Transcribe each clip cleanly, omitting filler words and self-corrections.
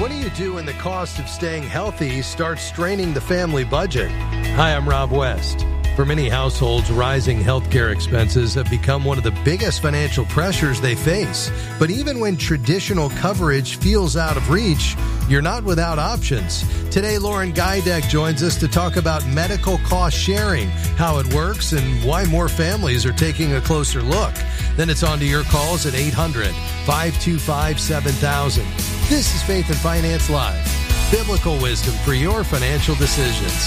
What do you do when the cost of staying healthy starts straining the family budget? Hi, I'm Rob West. For many households, rising healthcare expenses have become one of the biggest financial pressures they face. But even when traditional coverage feels out of reach, you're not without options. Today, Lauren Geideck joins us to talk about medical cost sharing, how it works, and why more families are taking a closer look. Then it's on to your calls at 800-525-7000. This is Faith and Finance Live, biblical wisdom for your financial decisions.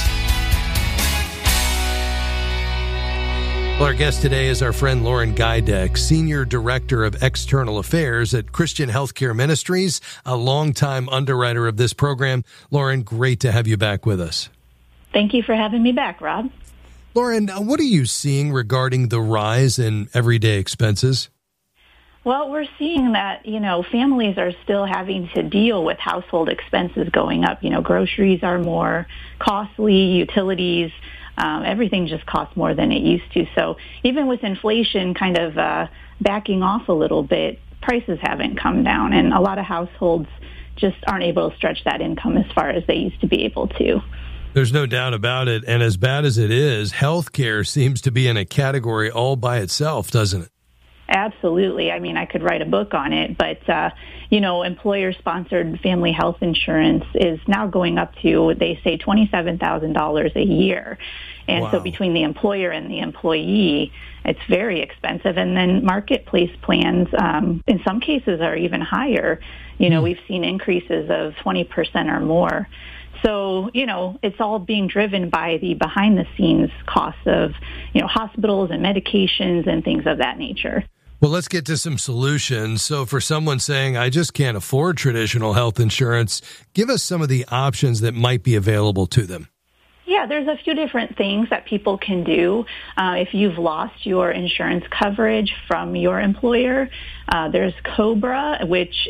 Well, our guest today is our friend Lauren Geideck, Senior Director of External Affairs at Christian Healthcare Ministries, a longtime underwriter of this program. Lauren, great to have you back with us. Thank you for having me back, Rob. Lauren, what are you seeing regarding the rise in everyday expenses? Well, we're seeing that, families are still having to deal with household expenses going up. Groceries are more costly, utilities, everything just costs more than it used to. So even with inflation kind of backing off a little bit, prices haven't come down, and a lot of households just aren't able to stretch that income as far as they used to be able to. There's no doubt about it. And as bad as it is, healthcare seems to be in a category all by itself, doesn't it? Absolutely. I mean, I could write a book on it, but, employer-sponsored family health insurance is now going up to, they say, $27,000 a year. And So between the employer and the employee, it's very expensive. And then marketplace plans, in some cases, are even higher. We've seen increases of 20% or more. So, it's all being driven by the behind-the-scenes costs of, hospitals and medications and things of that nature. Well, let's get to some solutions. So for someone saying, I just can't afford traditional health insurance, give us some of the options that might be available to them. Yeah, there's a few different things that people can do. If you've lost your insurance coverage from your employer, there's COBRA, which,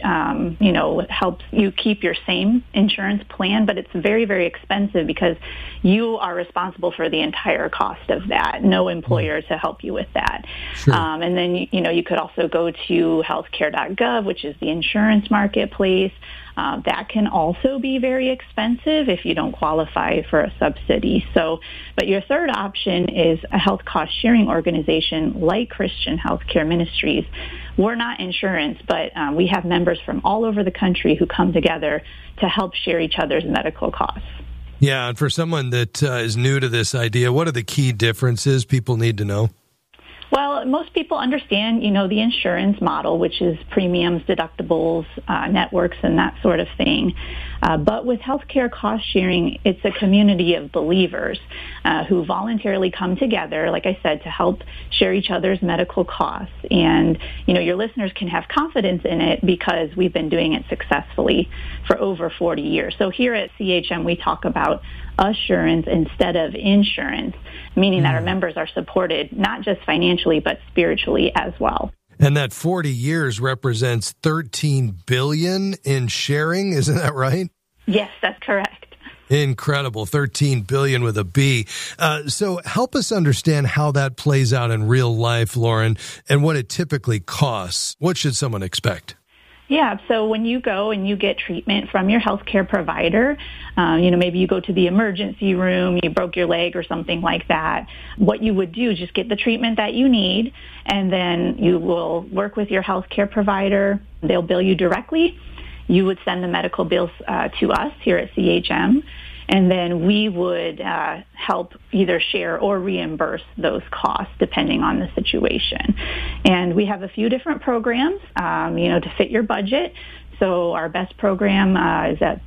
helps you keep your same insurance plan, but it's very, very expensive because you are responsible for the entire cost of that. No employer to help you with that. Sure. And then, you could also go to healthcare.gov, which is the insurance marketplace. That can also be very expensive if you don't qualify for a subsidy. But your third option is a health cost sharing organization like Christian Healthcare Ministries. We're not insurance, but we have members from all over the country who come together to help share each other's medical costs. Yeah, and for someone that is new to this idea, what are the key differences people need to know? Well, most people understand, the insurance model, which is premiums, deductibles, networks, and that sort of thing. But with healthcare cost sharing, it's a community of believers who voluntarily come together, like I said, to help share each other's medical costs. And, your listeners can have confidence in it because we've been doing it successfully for over 40 years. So here at CHM, we talk about assurance instead of insurance, meaning that our members are supported not just financially, but spiritually as well. And that 40 years represents $13 billion in sharing, isn't that right? Yes, that's correct. Incredible, $13 billion with a B. So help us understand how that plays out in real life, Lauren, and what it typically costs. What should someone expect? Yeah, so when you go and you get treatment from your healthcare provider, maybe you go to the emergency room, you broke your leg or something like that, what you would do is just get the treatment that you need, and then you will work with your healthcare provider. They'll bill you directly. You would send the medical bills to us here at CHM, and then we would help either share or reimburse those costs depending on the situation. And we have a few different programs, to fit your budget. So our best program is at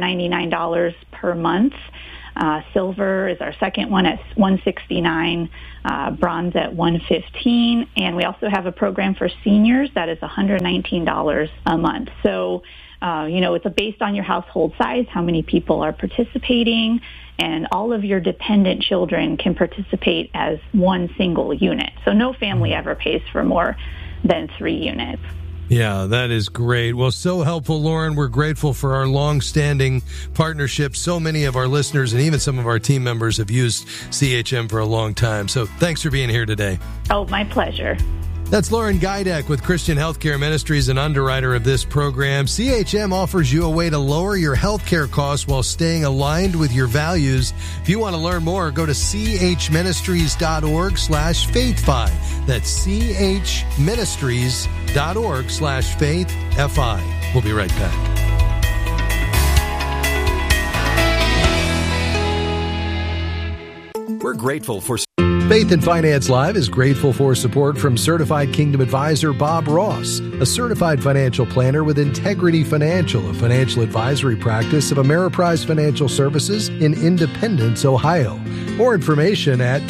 $299 per month. Silver is our second one at $169, bronze at $115, and we also have a program for seniors that is $119 a month. So, it's based on your household size, how many people are participating, and all of your dependent children can participate as one single unit. So no family ever pays for more than 3 units. Yeah, that is great. Well, so helpful, Lauren. We're grateful for our long-standing partnership. So many of our listeners and even some of our team members have used CHM for a long time. So thanks for being here today. Oh, my pleasure. That's Lauren Geideck with Christian Healthcare Ministries, an underwriter of this program. CHM offers you a way to lower your healthcare costs while staying aligned with your values. If you want to learn more, go to chministries.org/faithfi. That's chministries.org/faithfi. We'll be right back. We're grateful for Faith and Finance Live is grateful for support from Certified Kingdom Advisor Bob Ross, a certified financial planner with Integrity Financial, a financial advisory practice of Ameriprise Financial Services in Independence, Ohio. More information at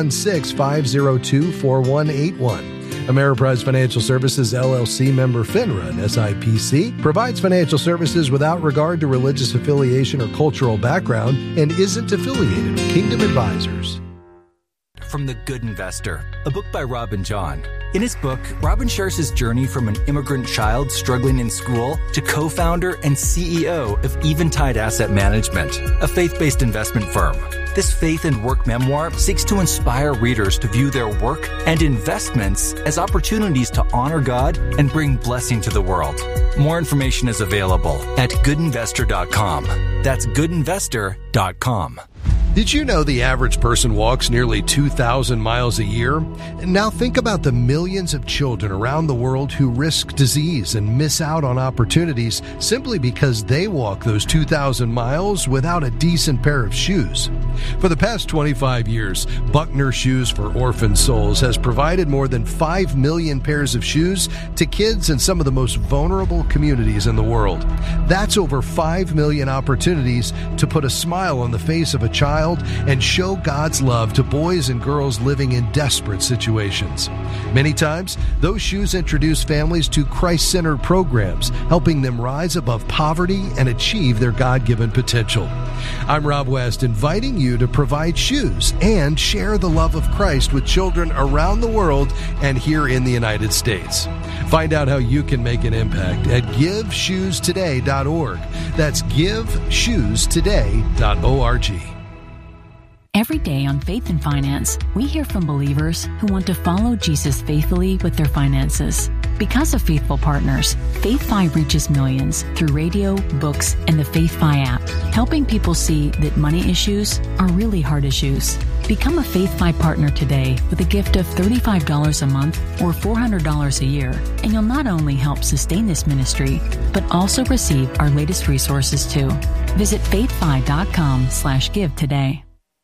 216-502-4181. Ameriprise Financial Services, LLC, member FINRA and SIPC, provides financial services without regard to religious affiliation or cultural background and isn't affiliated with Kingdom Advisors. From The Good Investor, a book by Robin John. In his book, Robin shares his journey from an immigrant child struggling in school to co-founder and CEO of Eventide Asset Management, a faith-based investment firm. This faith and work memoir seeks to inspire readers to view their work and investments as opportunities to honor God and bring blessing to the world. More information is available at goodinvestor.com. That's goodinvestor.com. Did you know the average person walks nearly 2,000 miles a year? Now think about the millions of children around the world who risk disease and miss out on opportunities simply because they walk those 2,000 miles without a decent pair of shoes. For the past 25 years, Buckner Shoes for Orphan Souls has provided more than 5 million pairs of shoes to kids in some of the most vulnerable communities in the world. That's over 5 million opportunities to put a smile on the face of a child and show God's love to boys and girls living in desperate situations. Many times, those shoes introduce families to Christ-centered programs, helping them rise above poverty and achieve their God-given potential. I'm Rob West, inviting you to provide shoes and share the love of Christ with children around the world and here in the United States. Find out how you can make an impact at GiveShoesToday.org. That's GiveShoesToday.org. Every day on Faith and Finance, we hear from believers who want to follow Jesus faithfully with their finances. Because of faithful partners, FaithFi reaches millions through radio, books, and the FaithFi app, helping people see that money issues are really hard issues. Become a FaithFi partner today with a gift of $35 a month or $400 a year, and you'll not only help sustain this ministry, but also receive our latest resources too. Visit faithfi.com/give today.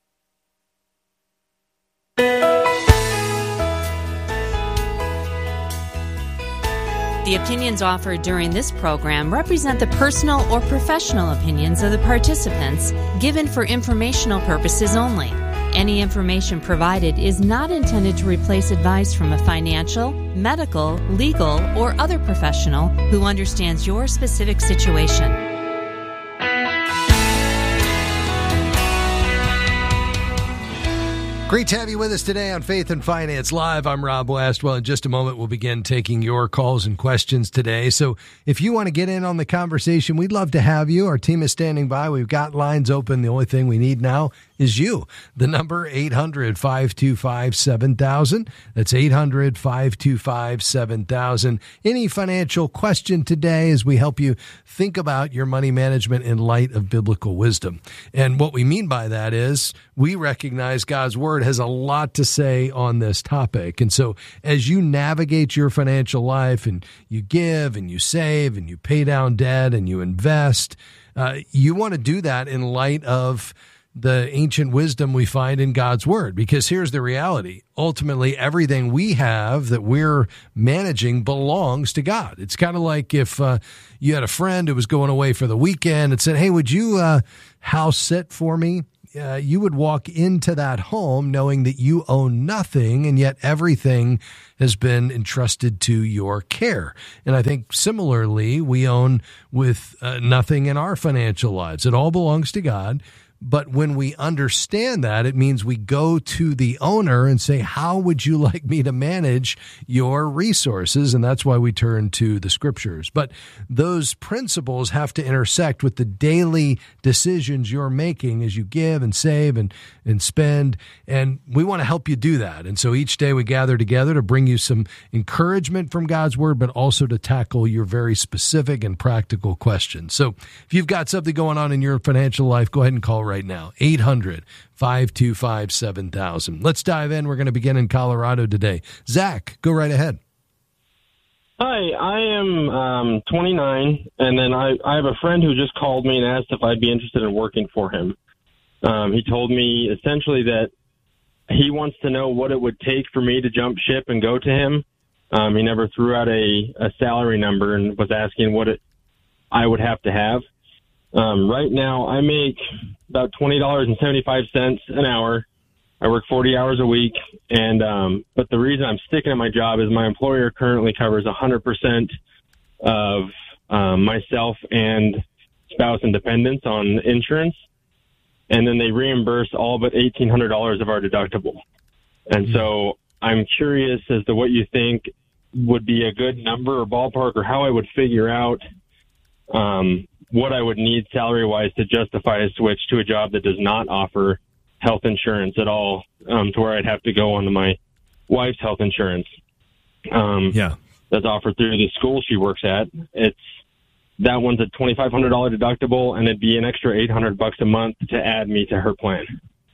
The opinions offered during this program represent the personal or professional opinions of the participants, given for informational purposes only. Any information provided is not intended to replace advice from a financial, medical, legal, or other professional who understands your specific situation. Great to have you with us today on Faith and Finance Live. I'm Rob West. Well, in just a moment, we'll begin taking your calls and questions today. So if you want to get in on the conversation, we'd love to have you. Our team is standing by. We've got lines open. The only thing we need now is you. The number 800-525-7000. That's 800-525-7000. Any financial question today as we help you think about your money management in light of biblical wisdom. And what we mean by that is we recognize God's Word has a lot to say on this topic. And so as you navigate your financial life and you give and you save and you pay down debt and you invest, you want to do that in light of the ancient wisdom we find in God's Word. Because here's the reality. Ultimately, everything we have that we're managing belongs to God. It's kind of like if you had a friend who was going away for the weekend and said, hey, would you house sit for me? You would walk into that home knowing that you own nothing, and yet everything has been entrusted to your care. And I think similarly, we own with nothing in our financial lives. It all belongs to God. But when we understand that, it means we go to the owner and say, how would you like me to manage your resources? And that's why we turn to the scriptures. But those principles have to intersect with the daily decisions you're making as you give and save and spend. And we want to help you do that. And so each day we gather together to bring you some encouragement from God's word, but also to tackle your very specific and practical questions. So if you've got something going on in your financial life, go ahead and call right now, 800-525-7000. Let's dive in. We're going to begin in Colorado today. Zach, go right ahead. Hi, I am 29, and then I have a friend who just called me and asked if I'd be interested in working for him. He told me essentially that he wants to know what it would take for me to jump ship and go to him. He never threw out a salary number and was asking what I would have to have. Right now, I make about $20.75 an hour. I work 40 hours a week, and but the reason I'm sticking at my job is my employer currently covers 100% of myself and spouse and dependents on insurance, and then they reimburse all but $1,800 of our deductible. And so I'm curious as to what you think would be a good number or ballpark, or how I would figure out what I would need salary-wise to justify a switch to a job that does not offer health insurance at all, to where I'd have to go onto my wife's health insurance. That's offered through the school she works at. That one's a $2,500 deductible, and it'd be an extra $800 a month to add me to her plan.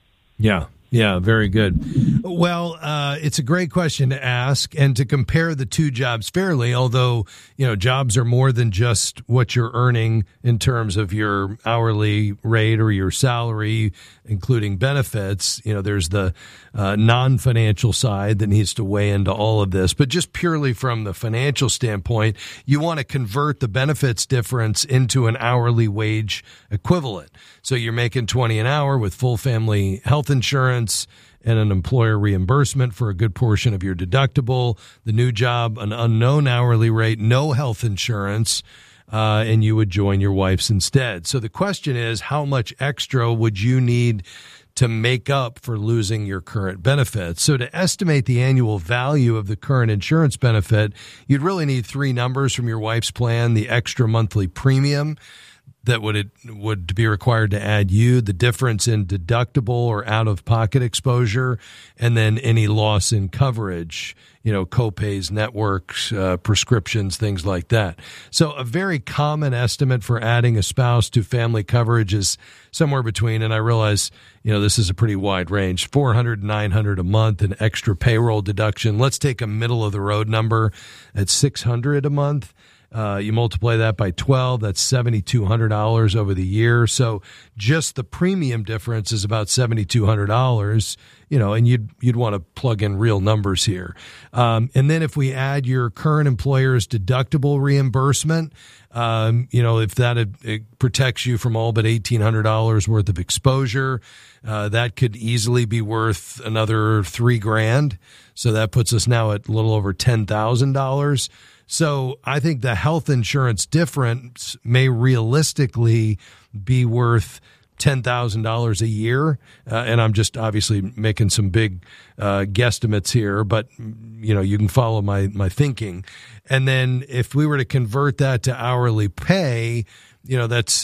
Yeah, very good. Well, it's a great question to ask and to compare the two jobs fairly, although, jobs are more than just what you're earning in terms of your hourly rate or your salary, including benefits. There's the non-financial side that needs to weigh into all of this. But just purely from the financial standpoint, you want to convert the benefits difference into an hourly wage equivalent. So you're making $20 an hour with full family health insurance and an employer reimbursement for a good portion of your deductible. The new job, an unknown hourly rate, no health insurance, and you would join your wife's instead. So the question is, how much extra would you need to make up for losing your current benefits? So to estimate the annual value of the current insurance benefit, you'd really need three numbers from your wife's plan: the extra monthly premium that would be required to add you, the difference in deductible or out-of-pocket exposure, and then any loss in coverage, co-pays, networks, prescriptions, things like that. So a very common estimate for adding a spouse to family coverage is somewhere between, and I realize, this is a pretty wide range, $400 and $900 a month, an extra payroll deduction. Let's take a middle-of-the-road number at $600 a month. You multiply that by 12, that's $7,200 over the year. So just the premium difference is about $7,200, and you'd want to plug in real numbers here. And then if we add your current employer's deductible reimbursement, if it protects you from all but $1,800 worth of exposure, that could easily be worth another $3,000. So that puts us now at a little over $10,000. So I think the health insurance difference may realistically be worth $10,000 a year. And I'm just obviously making some big guesstimates here, but you can follow my thinking. And then if we were to convert that to hourly pay, that's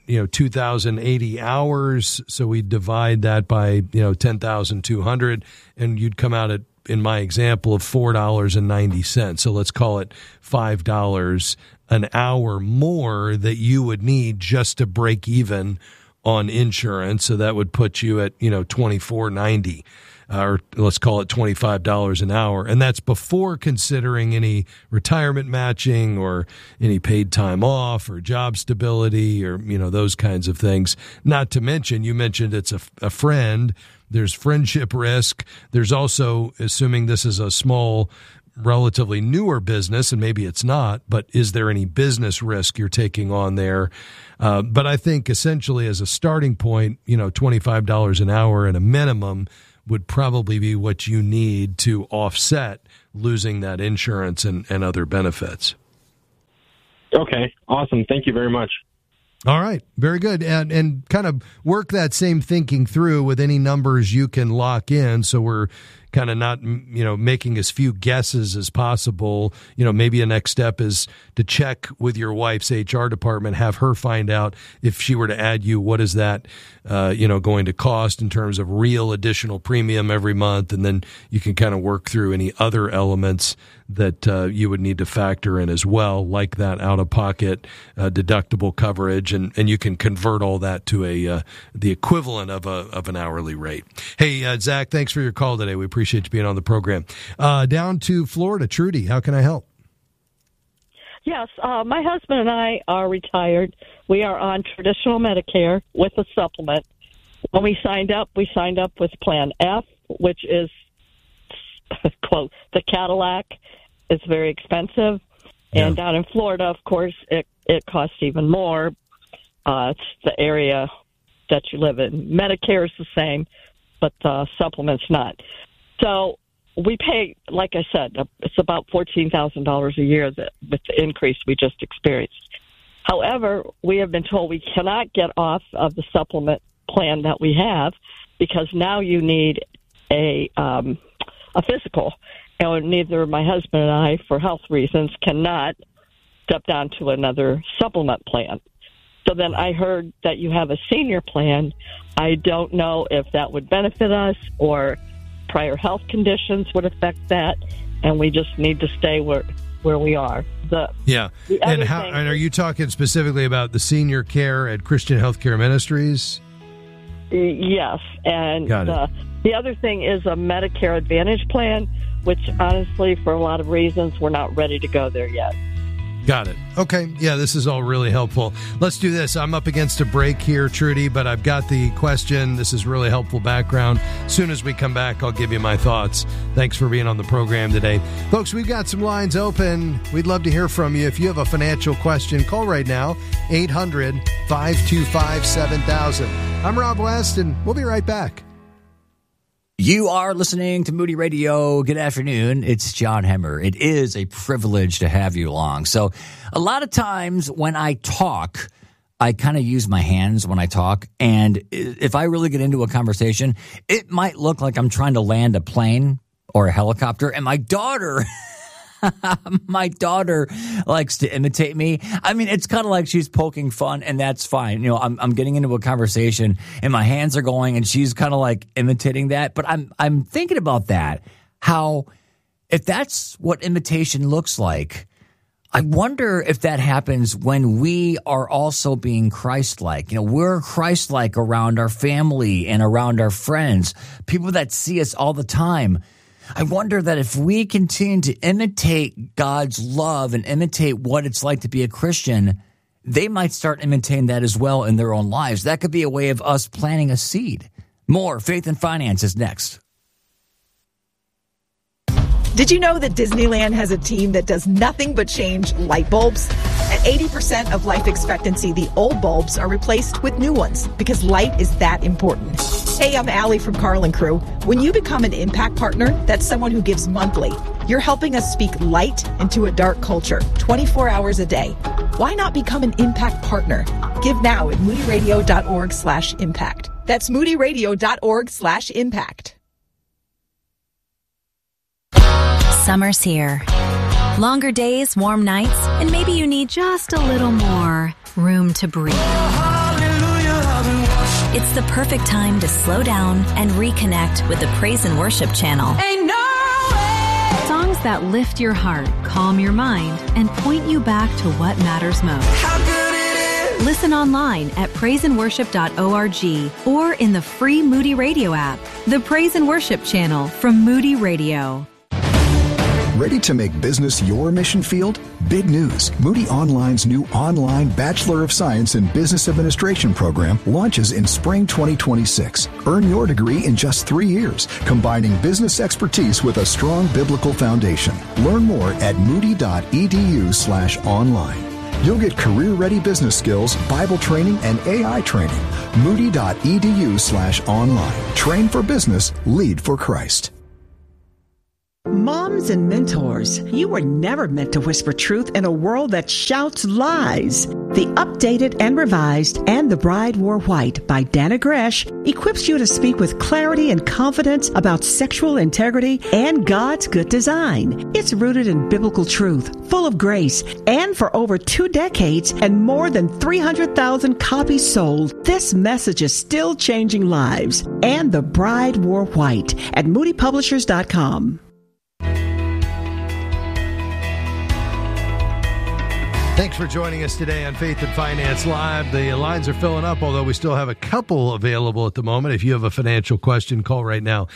2,080 hours. So we divide that by 10,200, and you'd come out at, in my example, of $4.90. So let's call it $5 an hour more that you would need just to break even on insurance. So that would put you at, $24.90, or let's call it $25 an hour. And that's before considering any retirement matching or any paid time off or job stability or, those kinds of things. Not to mention, you mentioned it's a friend. There's friendship risk. There's also, assuming this is a small, relatively newer business, and maybe it's not, but is there any business risk you're taking on there? But I think essentially as a starting point, $25 an hour at a minimum would probably be what you need to offset losing that insurance and other benefits. Okay, awesome. Thank you very much. All right. Very good. And kind of work that same thinking through with any numbers you can lock in. So we're kind of not, making as few guesses as possible. Maybe a next step is to check with your wife's HR department, have her find out if she were to add you, what is that, going to cost in terms of real additional premium every month. And then you can kind of work through any other elements that you would need to factor in as well, like that out-of-pocket deductible coverage, and you can convert all that to the equivalent of an hourly rate. Hey, Zach, thanks for your call today. We appreciate you being on the program. Down to Florida, Trudy, how can I help? Yes, my husband and I are retired. We are on traditional Medicare with a supplement. When we signed up with Plan F, which is, quote, the Cadillac. It's very expensive. And down in Florida, of course, it costs even more. It's the area that you live in. Medicare is the same, but supplement's not. So we pay, like I said, it's about $14,000 a year with the increase we just experienced. However, we have been told we cannot get off of the supplement plan that we have because now you need a physical. And neither my husband and I, for health reasons, cannot step down to another supplement plan. So then I heard that you have a senior plan. I don't know if that would benefit us or prior health conditions would affect that, and we just need to stay where we are. And are you talking specifically about the senior care at Christian Healthcare Ministries? Yes, and Got it. The other thing is a Medicare Advantage plan, which honestly, for a lot of reasons, we're not ready to go there yet. Got it. Okay. Yeah, this is all really helpful. Let's do this. I'm up against a break here, Trudy, but I've got the question. This is really helpful background. As soon as we come back, I'll give you my thoughts. Thanks for being on the program today. Folks, we've got some lines open. We'd love to hear from you. If you have a financial question, call right now, 800-525-7000. I'm Rob West, and we'll be right back. You are listening to Moody Radio. Good afternoon. It's John Hemmer. It is a privilege to have you along. So a lot of times when I talk, I kind of use my hands when I talk. And if I really get into a conversation, it might look like I'm trying to land a plane or a helicopter. And my daughter likes to imitate me. I mean, it's kind of like she's poking fun, and that's fine. I'm getting into a conversation, and my hands are going, and she's kind of like imitating that. But I'm thinking about that, how if that's what imitation looks like, I wonder if that happens when we are also being Christ-like. We're Christ-like around our family and around our friends, people that see us all the time. I wonder that if we continue to imitate God's love and imitate what it's like to be a Christian, they might start imitating that as well in their own lives. That could be a way of us planting a seed. More Faith and Finance is next. Did you know that Disneyland has a team that does nothing but change light bulbs? At 80% of life expectancy, the old bulbs are replaced with new ones because light is that important. Hey, I'm Allie from Carl & Crew. When you become an Impact Partner, that's someone who gives monthly. You're helping us speak light into a dark culture, 24 hours a day. Why not become an Impact Partner? Give now at moodyradio.org/impact. That's moodyradio.org/impact. Summer's here. Longer days, warm nights, and maybe you need just a little more room to breathe. It's the perfect time to slow down and reconnect with the Praise and Worship channel. Songs that lift your heart, calm your mind, and point you back to what matters most. Listen online at praiseandworship.org or in the free Moody Radio app. The Praise and Worship channel from Moody Radio. Ready to make business your mission field? Big news. Moody Online's new online Bachelor of Science in Business Administration program launches in spring 2026. Earn your degree in just 3 years, combining business expertise with a strong biblical foundation. Learn more at moody.edu/online. You'll get career-ready business skills, Bible training, and AI training. Moody.edu/online. Train for business, lead for Christ. Mom Moms and mentors, you were never meant to whisper truth in a world that shouts lies. The updated and revised And the Bride Wore White by Dana Gresh equips you to speak with clarity and confidence about sexual integrity and God's good design. It's rooted in biblical truth, full of grace, and for over 2 decades and more than 300,000 copies sold, this message is still changing lives. And the Bride Wore White at moodypublishers.com. Thanks for joining us today on Faith and Finance Live. The lines are filling up, although we still have a couple available at the moment. If you have a financial question, call right now,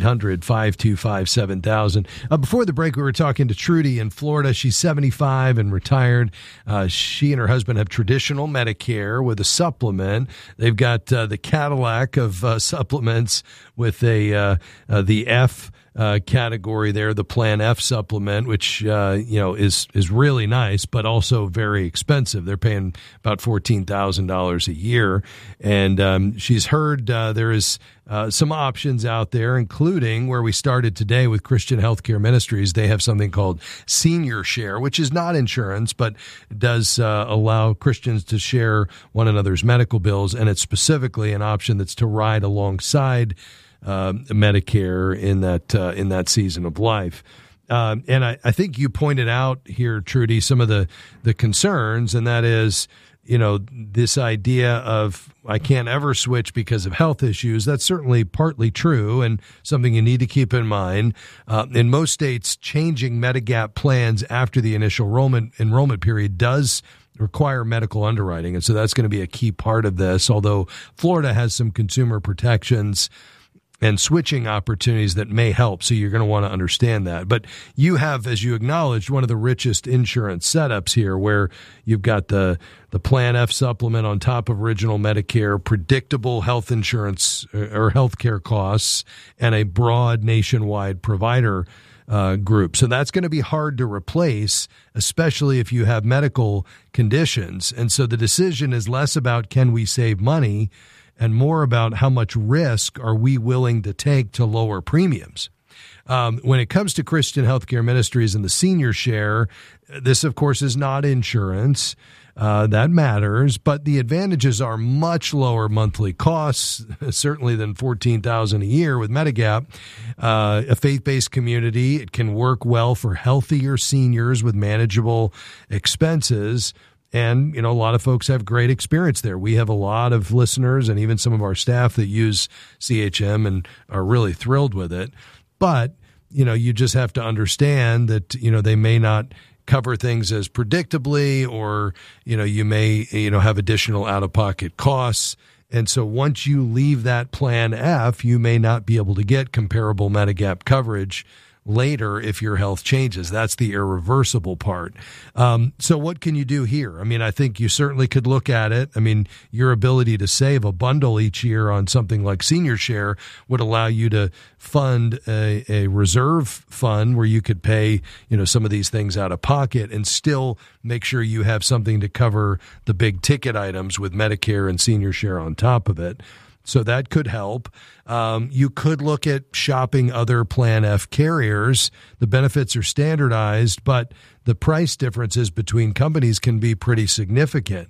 800-525-7000. Before the break, we were talking to Trudy in Florida. She's 75 and retired. She and her husband have traditional Medicare with a supplement. They've got the Cadillac of supplements with the F category there, the Plan F supplement, which is really nice, but also very expensive. They're paying about $14,000 a year, and she's heard there is some options out there, including where we started today with Christian Healthcare Ministries. They have something called Senior Share, which is not insurance, but does allow Christians to share one another's medical bills, and it's specifically an option that's to ride alongside Medicare in that season of life. And I think you pointed out here, Trudy, some of the concerns, and that is, this idea of I can't ever switch because of health issues. That's certainly partly true and something you need to keep in mind. In most states, changing Medigap plans after the initial enrollment period does require medical underwriting, and so that's going to be a key part of this, although Florida has some consumer protections and switching opportunities that may help. So you're going to want to understand that. But you have, as you acknowledged, one of the richest insurance setups here, where you've got the Plan F supplement on top of original Medicare, predictable health insurance or health care costs, and a broad nationwide provider group. So that's going to be hard to replace, especially if you have medical conditions. And so the decision is less about can we save money and more about how much risk are we willing to take to lower premiums. When it comes to Christian Healthcare Ministries and the Senior Share, this, of course, is not insurance. That matters, but the advantages are much lower monthly costs, certainly than $14,000 a year with Medigap. A faith-based community, it can work well for healthier seniors with manageable expenses. And, a lot of folks have great experience there. We have a lot of listeners and even some of our staff that use CHM and are really thrilled with it. But, you just have to understand that, they may not cover things as predictably, or, you may, have additional out-of-pocket costs. And so once you leave that Plan F, you may not be able to get comparable Medigap coverage later if your health changes. That's the irreversible part. So what can you do here? I think you certainly could look at it. Your ability to save a bundle each year on something like Senior Share would allow you to fund a reserve fund where you could pay, some of these things out of pocket and still make sure you have something to cover the big ticket items with Medicare and Senior Share on top of it. So that could help. You could look at shopping other Plan F carriers. The benefits are standardized, but the price differences between companies can be pretty significant.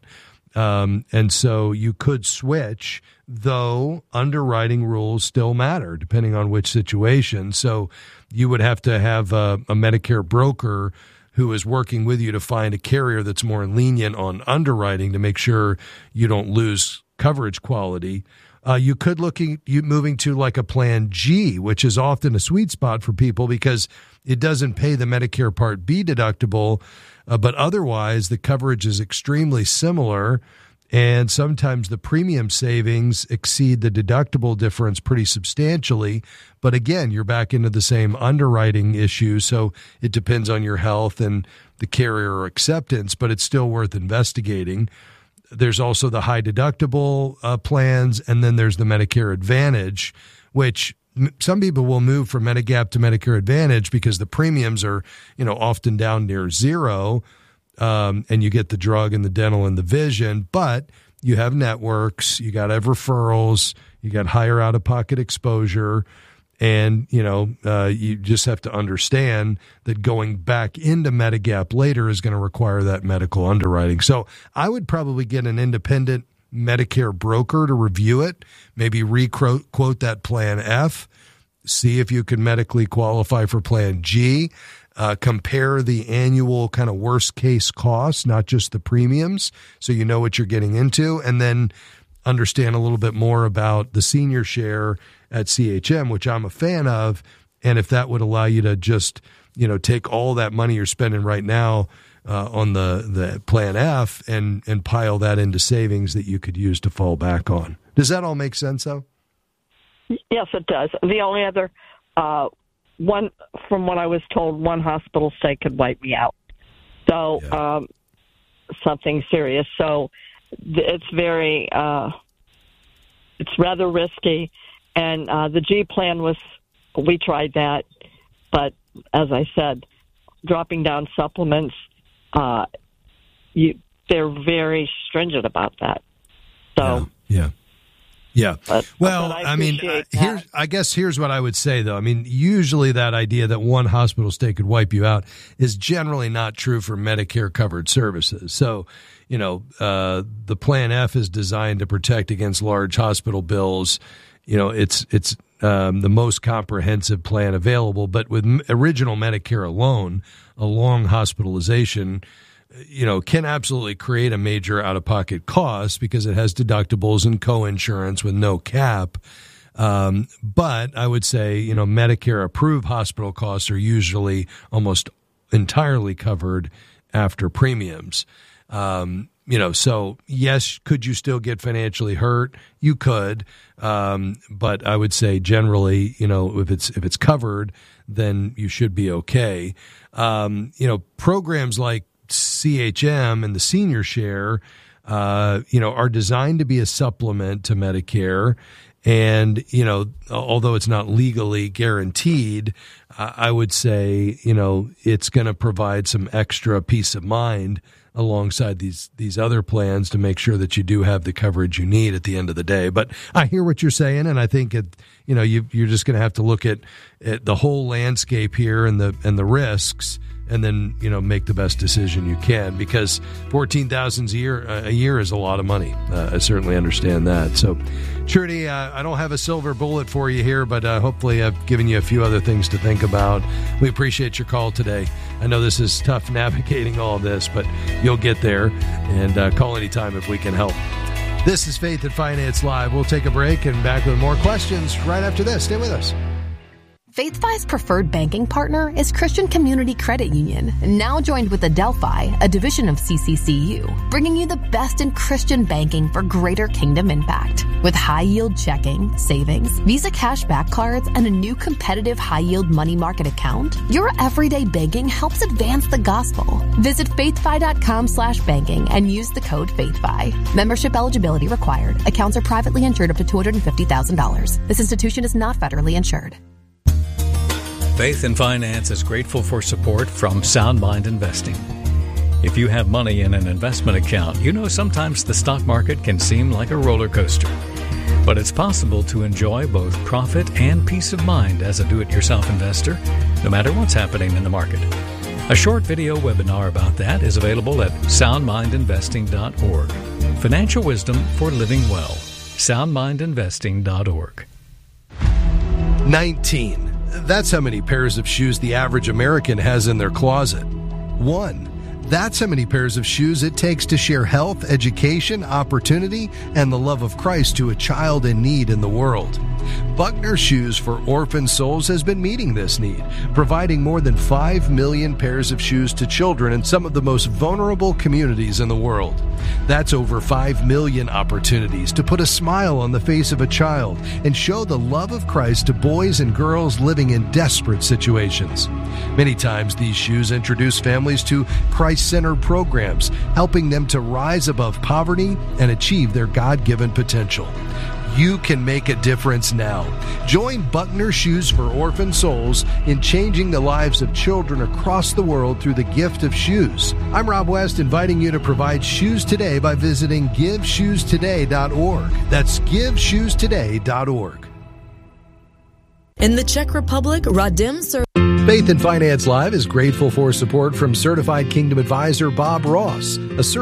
And so you could switch, though underwriting rules still matter depending on which situation. So you would have to have a Medicare broker who is working with you to find a carrier that's more lenient on underwriting to make sure you don't lose coverage quality. You could look at moving to like a Plan G, which is often a sweet spot for people because it doesn't pay the Medicare Part B deductible, but otherwise the coverage is extremely similar, and sometimes the premium savings exceed the deductible difference pretty substantially. But again, you're back into the same underwriting issue, so it depends on your health and the carrier acceptance, but it's still worth investigating. There's also the high deductible plans, and then there's the Medicare Advantage, which some people will move from Medigap to Medicare Advantage because the premiums are, often down near zero, and you get the drug and the dental and the vision, but you have networks, you got to have referrals, you got higher out-of-pocket exposure, And, you just have to understand that going back into Medigap later is going to require that medical underwriting. So I would probably get an independent Medicare broker to review it, maybe re-quote that Plan F, see if you can medically qualify for Plan G, compare the annual kind of worst case costs, not just the premiums, so you know what you're getting into, and then understand a little bit more about the senior share at CHM, which I'm a fan of, and if that would allow you to just, take all that money you're spending right now on the Plan F and pile that into savings that you could use to fall back on. Does that all make sense, though? Yes, it does. The only other one, from what I was told, one hospital stay could wipe me out. So something serious. So it's very, it's rather risky. And the G plan we tried that, but as I said, dropping down supplements, they're very stringent about that. So yeah. But I mean, here's what I would say, though. I mean, usually that idea that one hospital stay could wipe you out is generally not true for Medicare covered services. So, the Plan F is designed to protect against large hospital bills. It's the most comprehensive plan available, but with original Medicare alone, a long hospitalization, can absolutely create a major out-of-pocket cost because it has deductibles and co-insurance with no cap. But I would say, Medicare-approved hospital costs are usually almost entirely covered after premiums. So yes, could you still get financially hurt? You could, but I would say generally, if it's covered, then you should be okay. Programs like CHM and the senior share, are designed to be a supplement to Medicare. And, although it's not legally guaranteed, I would say, it's going to provide some extra peace of mind alongside these other plans to make sure that you do have the coverage you need at the end of the day. But I hear what you're saying, and I think you're just going to have to look at the whole landscape here and the risks, and then make the best decision you can, because $14,000 a year is a lot of money. I certainly understand that. So, Trudy, I don't have a silver bullet for you here, but hopefully I've given you a few other things to think about. We appreciate your call today. I know this is tough navigating all this, but you'll get there, and call anytime if we can help. This is Faith and Finance Live. We'll take a break and back with more questions right after this. Stay with us. FaithFi's preferred banking partner is Christian Community Credit Union, now joined with Adelphi, a division of CCCU, bringing you the best in Christian banking for greater kingdom impact. With high-yield checking, savings, Visa cashback cards, and a new competitive high-yield money market account, your everyday banking helps advance the gospel. Visit faithfi.com/banking and use the code FaithFi. Membership eligibility required. Accounts are privately insured up to $250,000. This institution is not federally insured. Faith and Finance is grateful for support from Sound Mind Investing. If you have money in an investment account, sometimes the stock market can seem like a roller coaster. But it's possible to enjoy both profit and peace of mind as a do-it-yourself investor, no matter what's happening in the market. A short video webinar about that is available at soundmindinvesting.org. Financial wisdom for living well. soundmindinvesting.org. 19. That's how many pairs of shoes the average American has in their closet. 1. That's how many pairs of shoes it takes to share health, education, opportunity, and the love of Christ to a child in need in the world. Buckner Shoes for Orphan Souls has been meeting this need, providing more than 5 million pairs of shoes to children in some of the most vulnerable communities in the world. That's over 5 million opportunities to put a smile on the face of a child and show the love of Christ to boys and girls living in desperate situations. Many times these shoes introduce families to Christ-centered programs, helping them to rise above poverty and achieve their God-given potential. You can make a difference now. Join Buckner Shoes for Orphan Souls in changing the lives of children across the world through the gift of shoes. I'm Rob West, inviting you to provide shoes today by visiting GiveShoesToday.org. That's GiveShoesToday.org. In the Czech Republic, Radim Faith and Finance Live is grateful for support from Certified Kingdom Advisor Bob Ross, a